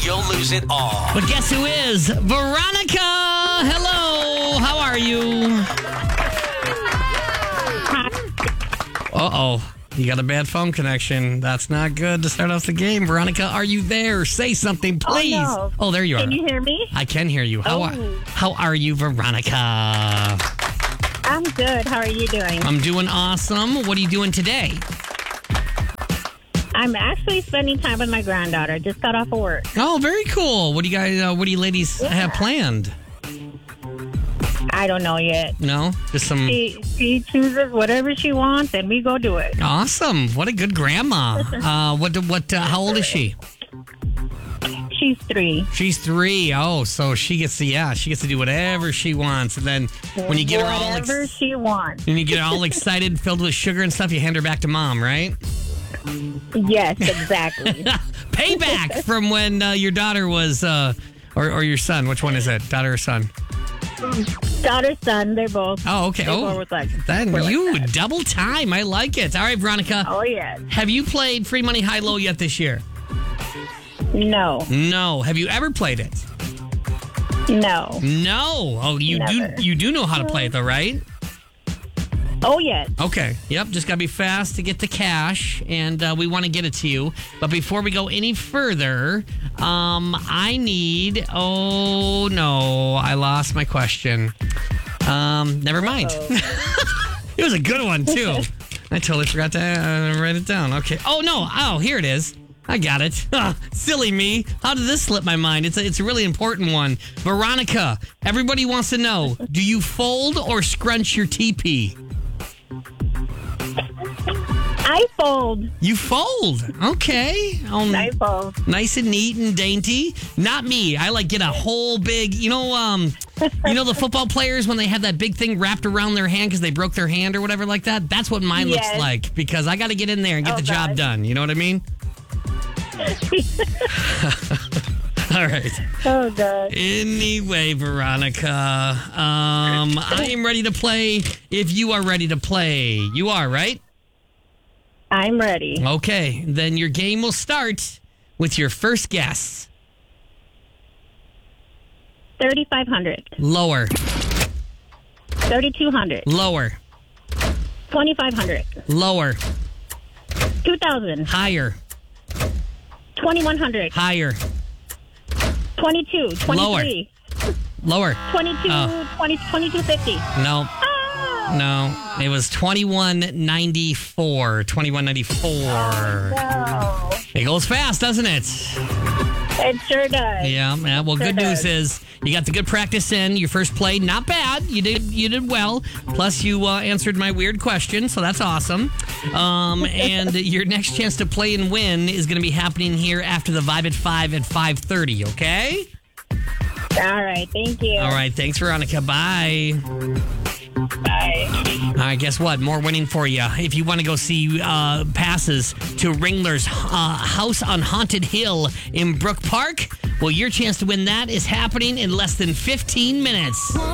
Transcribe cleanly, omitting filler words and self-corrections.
you'll lose it all. But guess who is? Veronica! Hello! How are you? Uh-oh. You got a bad phone connection. That's not good to start off the game. Veronica, are you there? Say something, please. Oh, no. There you are. Can you hear me? I can hear you. How are you, Veronica? I'm good. How are you doing? I'm doing awesome. What are you doing today? I'm actually spending time with my granddaughter. Just got off of work. Oh, very cool. What do you guys? What do you ladies have planned? I don't know yet. No, just some. She chooses whatever she wants, and we go do it. Awesome! What a good grandma. How old is she? She's 3. She's 3. Oh, so she gets to do whatever she wants, and then when you get her all whatever she wants. when you get her all excited, filled with sugar and stuff, you hand her back to mom, right? Yes, exactly. Payback from when your daughter was, or your son. Which one is it? Daughter or son? Daughter, son, they're both. Oh, okay. Then you double time. I like it. All right, Veronica. Oh, yes. Have you played Free Money High Low yet this year? No. No. Have you ever played it? No. No. Oh, you do know how to play it though, right? Oh, yes. Okay. Yep. Just gotta be fast to get the cash, and we want to get it to you. But before we go any further, I need. Oh no, I lost my question. Never mind. It was a good one too. I totally forgot to write it down. Okay. Oh no. Oh, here it is. I got it. Silly me. How did this slip my mind? It's a really important one. Veronica, everybody wants to know, do you fold or scrunch your TP? I fold. You fold. Okay. I fold. Nice and neat and dainty. Not me. I like get a whole big, the football players when they have that big thing wrapped around their hand because they broke their hand or whatever like that. That's what mine looks like because I got to get in there and get the job done. You know what I mean? All right. Oh, God. Anyway, Veronica, I am ready to play if you are ready to play. You are, right? I'm ready. Okay, then your game will start with your first guess. 3,500. Lower. 3,200. Lower. 2,500. Lower. 2,000. Higher. 2,100. Higher. 22. 23. Lower. 22. 22.50. No. No, it was $21.94. $21.94. No. It goes fast, doesn't it? It sure does. Yeah. Well, good news is you got the good practice in. Your first play, not bad. You did well. Plus, you answered my weird question, so that's awesome. And your next chance to play and win is going to be happening here after the Vibe at 5 at 5:30. Okay. All right. Thank you. All right. Thanks, Veronica. Bye. Bye. All right, guess what? More winning for you. If you want to go see passes to Ringler's House on Haunted Hill in Brook Park, well, your chance to win that is happening in less than 15 minutes.